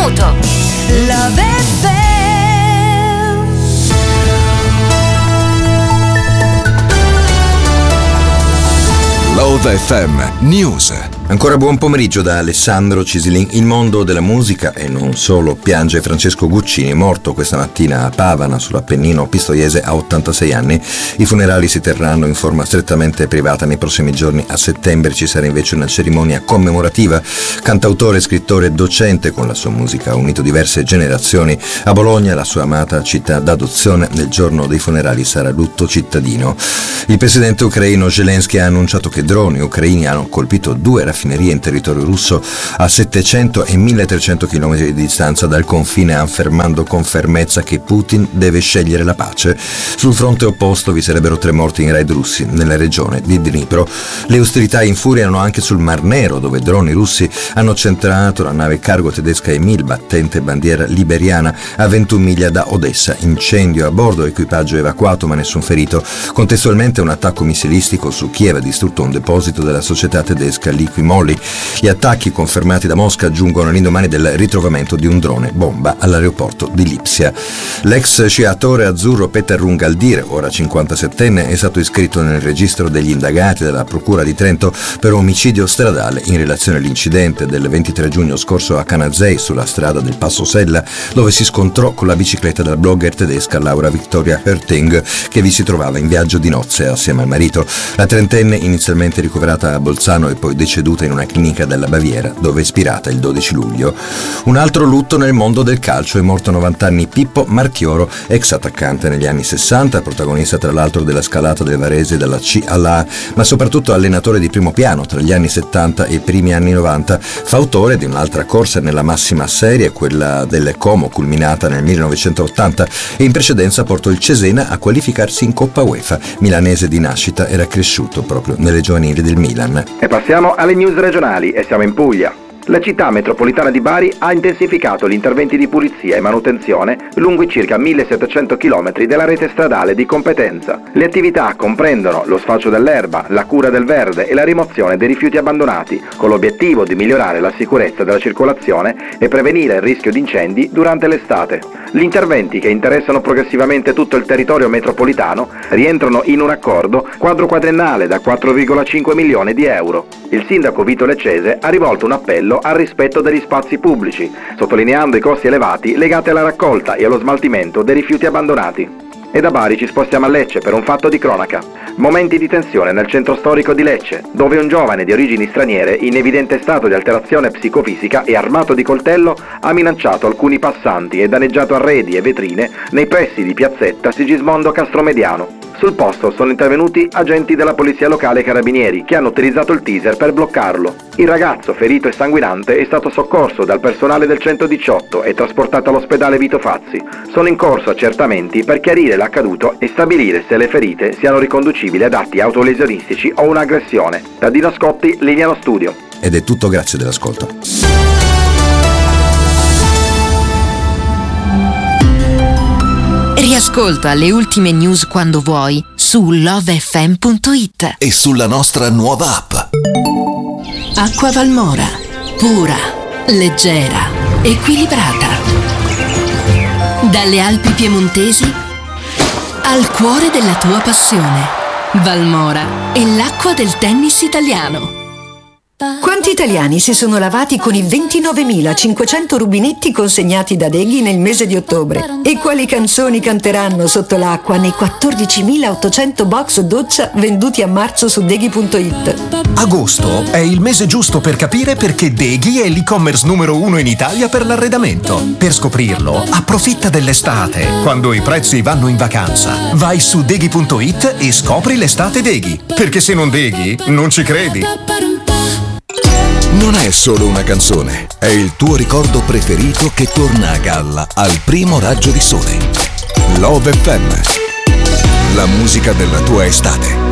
minuto. Love FM. Love FM News. Ancora buon pomeriggio da Alessandro Cisilin. Il mondo della musica, e non solo, piange Francesco Guccini, morto questa mattina a Pavana, sull'Appennino pistoiese, a 86 anni. I funerali si terranno in forma strettamente privata nei prossimi giorni. A settembre ci sarà invece una cerimonia commemorativa. Cantautore, scrittore, docente, con la sua musica ha unito diverse generazioni. A Bologna, la sua amata città d'adozione, nel giorno dei funerali sarà lutto cittadino. Il presidente ucraino Zelensky ha annunciato che droni ucraini hanno colpito 2 raffinerie in territorio russo a 700 e 1300 km di distanza dal confine, affermando con fermezza che Putin deve scegliere la pace. Sul fronte opposto vi sarebbero 3 morti in raid russi nella regione di Dnipro. Le ostilità infuriano anche sul Mar Nero, dove droni russi hanno centrato la nave cargo tedesca Emil, battente bandiera liberiana, a 21 miglia da Odessa. Incendio a bordo, equipaggio evacuato ma nessun ferito. Contestualmente un attacco missilistico su Kiev ha distrutto un deposito della società tedesca Liqui Moly. Gli attacchi confermati da Mosca giungono all'indomani del ritrovamento di un drone bomba all'aeroporto di Lipsia. L'ex sciatore azzurro Peter Rungaldir, ora 57enne, è stato iscritto nel registro degli indagati della Procura di Trento per omicidio stradale in relazione all'incidente del 23 giugno scorso a Canazei, sulla strada del Passo Sella, dove si scontrò con la bicicletta della blogger tedesca Laura Victoria Herting, che vi si trovava in viaggio di nozze assieme al marito. La trentenne, inizialmente ricoverata a Bolzano e poi deceduta in una clinica della Baviera, dove è spirata il 12 luglio. Un altro lutto nel mondo del calcio: è morto a 90 anni Pippo Marchioro, ex attaccante negli anni 60, protagonista tra l'altro della scalata del Varese dalla C alla A, ma soprattutto allenatore di primo piano tra gli anni 70 e i primi anni 90, fautore di un'altra corsa nella massima serie, quella del Como, culminata nel 1980, e in precedenza portò il Cesena a qualificarsi in Coppa UEFA. Milanese di nascita, era cresciuto proprio nelle giovanili del Milan. E passiamo alle news regionali e siamo in Puglia. La città metropolitana di Bari ha intensificato gli interventi di pulizia e manutenzione lungo i circa 1700 km della rete stradale di competenza. Le attività comprendono lo sfalcio dell'erba, la cura del verde e la rimozione dei rifiuti abbandonati, con l'obiettivo di migliorare la sicurezza della circolazione e prevenire il rischio di incendi durante l'estate. Gli interventi, che interessano progressivamente tutto il territorio metropolitano, rientrano in un accordo quadro quadriennale da 4,5 milioni di euro. Il sindaco Vito Leccese ha rivolto un appello al rispetto degli spazi pubblici, sottolineando i costi elevati legati alla raccolta e allo smaltimento dei rifiuti abbandonati. E da Bari ci spostiamo a Lecce per un fatto di cronaca. Momenti di tensione nel centro storico di Lecce, dove un giovane di origini straniere, in evidente stato di alterazione psicofisica e armato di coltello, ha minacciato alcuni passanti e danneggiato arredi e vetrine nei pressi di piazzetta Sigismondo Castromediano. Sul posto sono intervenuti agenti della polizia locale e carabinieri, che hanno utilizzato il taser per bloccarlo. Il ragazzo, ferito e sanguinante, è stato soccorso dal personale del 118 e trasportato all'ospedale Vito Fazzi. Sono in corso accertamenti per chiarire l'accaduto e stabilire se le ferite siano riconducibili ad atti autolesionistici o un'aggressione. Da Dino Scotti, linea allo studio. Ed è tutto, grazie dell'ascolto. Riascolta le ultime news quando vuoi su lovefm.it e sulla nostra nuova app. Acqua Valmora, pura, leggera, equilibrata. Dalle Alpi piemontesi al cuore della tua passione. Valmora è l'acqua del tennis italiano. Quanti italiani si sono lavati con i 29.500 rubinetti consegnati da Deghi nel mese di ottobre? E quali canzoni canteranno sotto l'acqua nei 14.800 box doccia venduti a marzo su Deghi.it? Agosto è il mese giusto per capire perché Deghi è l'e-commerce numero 1 in Italia per l'arredamento. Per scoprirlo, approfitta dell'estate, quando i prezzi vanno in vacanza. Vai su Deghi.it e scopri l'estate Deghi. Perché se non Deghi, non ci credi. Non è solo una canzone, è il tuo ricordo preferito che torna a galla al primo raggio di sole. Love FM, la musica della tua estate.